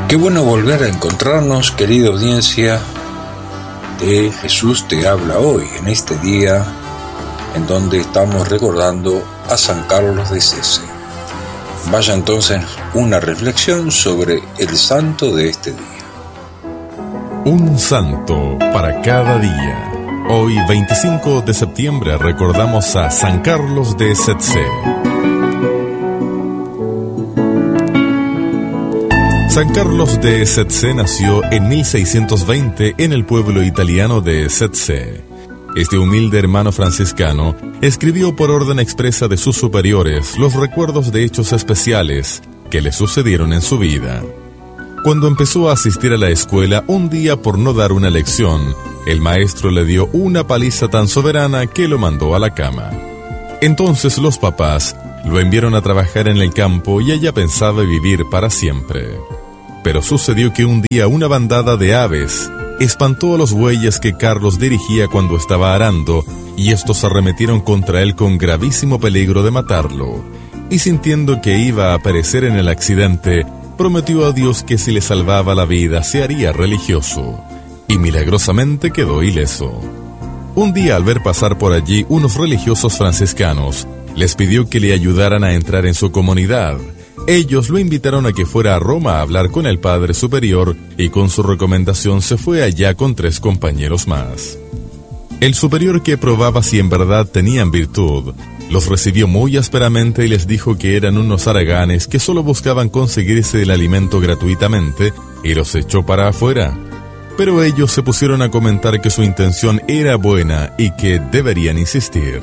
Qué bueno volver a encontrarnos, querida audiencia de Jesús te habla hoy, en este día en donde estamos recordando a San Carlos de Sece. Vaya entonces una reflexión sobre el santo de este día. Un santo para cada día. Hoy, 25 de septiembre, recordamos a San Carlos de Setse. San Carlos de Setse nació en 1620 en el pueblo italiano de Setse. Este humilde hermano franciscano escribió por orden expresa de sus superiores los recuerdos de hechos especiales que le sucedieron en su vida. Cuando empezó a asistir a la escuela, un día por no dar una lección, el maestro le dio una paliza tan soberana que lo mandó a la cama. Entonces los papás lo enviaron a trabajar en el campo y ella pensaba vivir para siempre. Pero sucedió que un día una bandada de aves espantó a los bueyes que Carlos dirigía cuando estaba arando, y estos arremetieron contra él con gravísimo peligro de matarlo. Y sintiendo que iba a perecer en el accidente, prometió a Dios que si le salvaba la vida se haría religioso. Y milagrosamente quedó ileso. Un día, al ver pasar por allí unos religiosos franciscanos, les pidió que le ayudaran a entrar en su comunidad. Ellos lo invitaron a que fuera a Roma a hablar con el Padre Superior, y con su recomendación se fue allá con 3 compañeros más. El superior, que probaba si en verdad tenían virtud, los recibió muy ásperamente y les dijo que eran unos haraganes que solo buscaban conseguirse el alimento gratuitamente, y los echó para afuera. Pero ellos se pusieron a comentar que su intención era buena y que deberían insistir.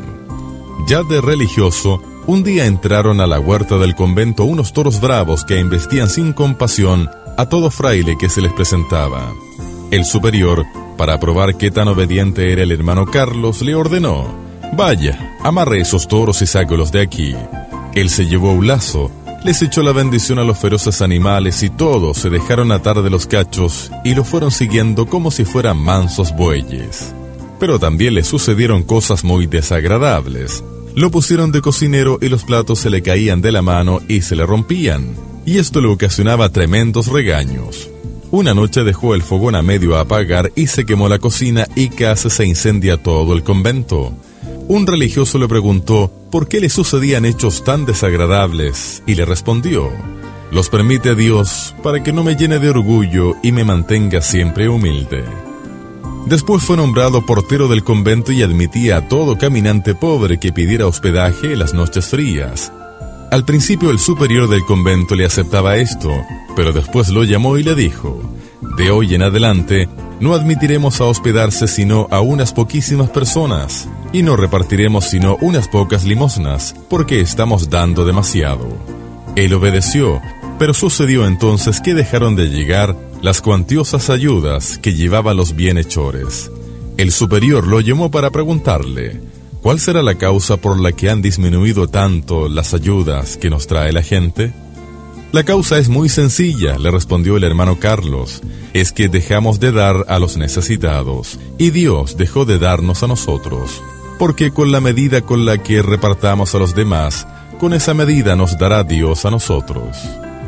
Ya de religioso, un día entraron a la huerta del convento unos toros bravos que embestían sin compasión a todo fraile que se les presentaba. El superior, para probar qué tan obediente era el hermano Carlos, le ordenó: «Vaya, amarre esos toros y sáquelos de aquí». Él se llevó un lazo, les echó la bendición a los feroces animales y todos se dejaron atar de los cachos y lo fueron siguiendo como si fueran mansos bueyes. Pero también le sucedieron cosas muy desagradables. Lo pusieron de cocinero y los platos se le caían de la mano y se le rompían, y esto le ocasionaba tremendos regaños. Una noche dejó el fogón a medio apagar y se quemó la cocina, y casi se incendia todo el convento. Un religioso le preguntó por qué le sucedían hechos tan desagradables, y le respondió: «Los permite Dios para que no me llene de orgullo y me mantenga siempre humilde». Después fue nombrado portero del convento y admitía a todo caminante pobre que pidiera hospedaje en las noches frías. Al principio el superior del convento le aceptaba esto, pero después lo llamó y le dijo: «De hoy en adelante no admitiremos a hospedarse sino a unas poquísimas personas, y no repartiremos sino unas pocas limosnas, porque estamos dando demasiado». Él obedeció, pero sucedió entonces que dejaron de llegar las cuantiosas ayudas que llevaban los bienhechores. El superior lo llamó para preguntarle: ¿cuál será la causa por la que han disminuido tanto las ayudas que nos trae la gente? «La causa es muy sencilla», le respondió el hermano Carlos, «es que dejamos de dar a los necesitados, y Dios dejó de darnos a nosotros, porque con la medida con la que repartamos a los demás, con esa medida nos dará Dios a nosotros».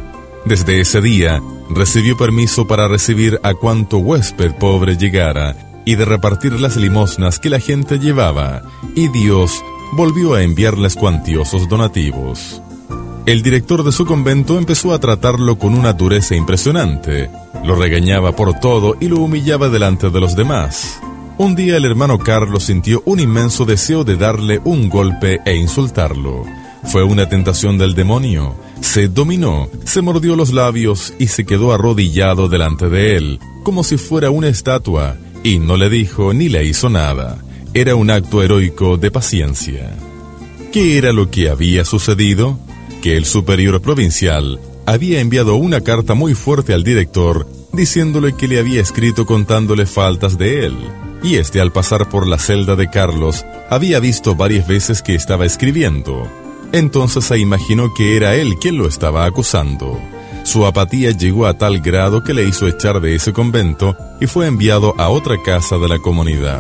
Desde ese día, recibió permiso para recibir a cuanto huésped pobre llegara y de repartir las limosnas que la gente llevaba, y Dios volvió a enviarles cuantiosos donativos. El director de su convento empezó a tratarlo con una dureza impresionante, lo regañaba por todo y lo humillaba delante de los demás. Un día el hermano Carlos sintió un inmenso deseo de darle un golpe e insultarlo. Fue una tentación del demonio. Se dominó, se mordió los labios y se quedó arrodillado delante de él, como si fuera una estatua, y no le dijo ni le hizo nada. Era un acto heroico de paciencia. ¿Qué era lo que había sucedido? Que el superior provincial había enviado una carta muy fuerte al director, diciéndole que le había escrito contándole faltas de él, y este, al pasar por la celda de Carlos, había visto varias veces que estaba escribiendo. Entonces se imaginó que era él quien lo estaba acusando. Su apatía llegó a tal grado que le hizo echar de ese convento y fue enviado a otra casa de la comunidad.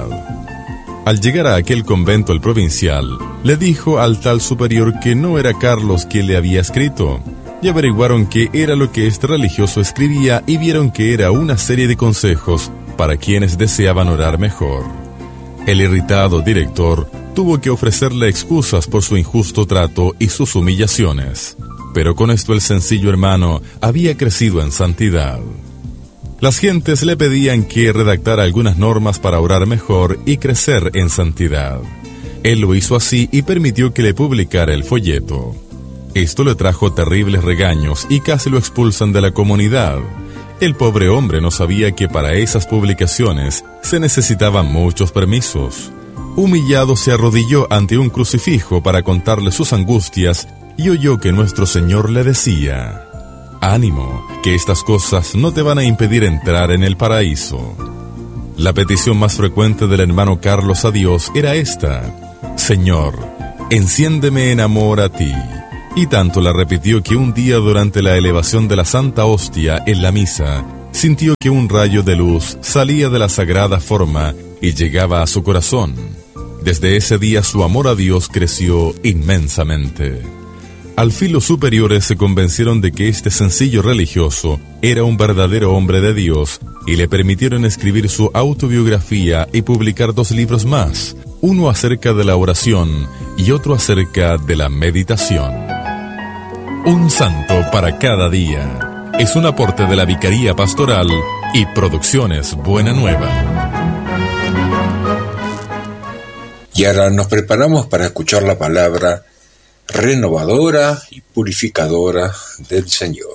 Al llegar a aquel convento, el provincial le dijo al tal superior que no era Carlos quien le había escrito, y averiguaron qué era lo que este religioso escribía y vieron que era una serie de consejos para quienes deseaban orar mejor. El irritado director tuvo que ofrecerle excusas por su injusto trato y sus humillaciones, pero con esto el sencillo hermano había crecido en santidad. Las gentes le pedían que redactara algunas normas para orar mejor y crecer en santidad. Él lo hizo así y permitió que le publicara el folleto. Esto le trajo terribles regaños y casi lo expulsan de la comunidad. El pobre hombre no sabía que para esas publicaciones se necesitaban muchos permisos. Humillado se arrodilló ante un crucifijo para contarle sus angustias y oyó que nuestro Señor le decía: «Ánimo, que estas cosas no te van a impedir entrar en el paraíso». La petición más frecuente del hermano Carlos a Dios era esta: «Señor, enciéndeme en amor a ti». Y tanto la repitió que un día durante la elevación de la Santa Hostia en la misa, sintió que un rayo de luz salía de la sagrada forma y llegaba a su corazón. Desde ese día su amor a Dios creció inmensamente. Al fin los superiores se convencieron de que este sencillo religioso era un verdadero hombre de Dios y le permitieron escribir su autobiografía y publicar 2 libros más, uno acerca de la oración y otro acerca de la meditación. Un santo para cada día es un aporte de la Vicaría Pastoral y Producciones Buena Nueva. Y ahora nos preparamos para escuchar la palabra renovadora y purificadora del Señor.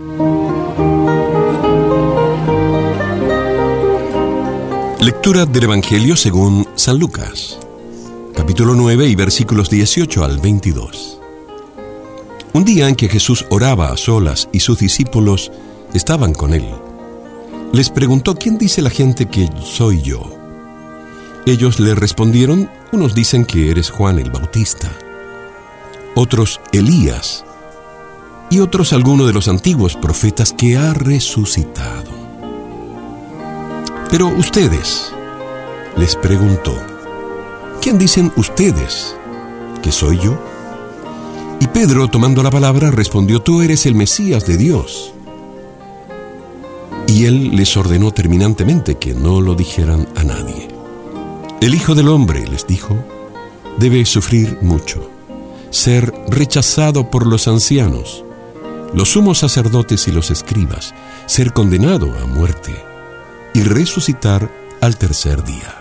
Lectura del Evangelio según San Lucas, capítulo 9 y versículos 18 al 22. Un día en que Jesús oraba a solas y sus discípulos estaban con él, les preguntó: ¿quién dice la gente que soy yo? Ellos le respondieron: unos dicen que eres Juan el Bautista, otros Elías, y otros alguno de los antiguos profetas que ha resucitado. Pero ustedes, les preguntó, ¿quién dicen ustedes que soy yo? Y Pedro, tomando la palabra, respondió: tú eres el Mesías de Dios. Y él les ordenó terminantemente que no lo dijeran a nadie. El Hijo del Hombre, les dijo, debe sufrir mucho, ser rechazado por los ancianos, los sumos sacerdotes y los escribas, ser condenado a muerte y resucitar al tercer día.